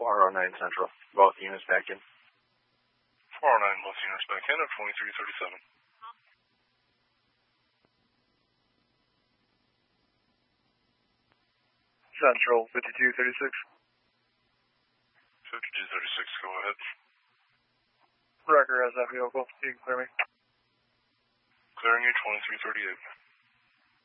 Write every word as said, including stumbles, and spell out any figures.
four oh nine Central. Both units back in. four oh nine, both units back in at twenty-three thirty-seven. Central, fifty-two thirty-six. fifty-two thirty-six, go ahead. Wrecker has that vehicle. You can clear me. Clearing you, twenty-three thirty-eight.